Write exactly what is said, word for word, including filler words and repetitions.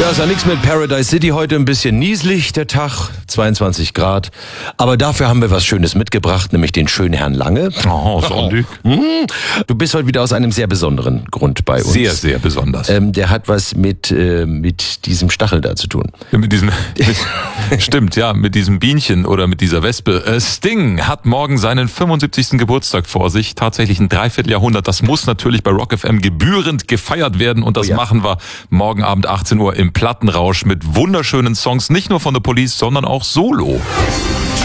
Ja, ist ja nichts mit Paradise City. Heute ein bisschen nieselig, der Tag, zweiundzwanzig Grad. Aber dafür haben wir was Schönes mitgebracht, nämlich den schönen Herrn Lange. Oh, sondig. Du bist heute wieder aus einem sehr besonderen Grund bei uns. Sehr, sehr besonders. Ähm, der hat was mit, äh, mit diesem Stachel da zu tun. Ja, mit diesem, mit, stimmt, ja, mit diesem Bienchen oder mit dieser Wespe. Äh, Sting hat morgen seinen fünfundsiebzigsten Geburtstag vor sich. Tatsächlich ein Dreivierteljahrhundert. Das muss natürlich bei Rock F M gebührend gefeiert werden. Und das Oh ja. machen wir morgen Abend achtzehn Uhr im Plattenrausch mit wunderschönen Songs. Nicht nur von The Police, sondern auch solo.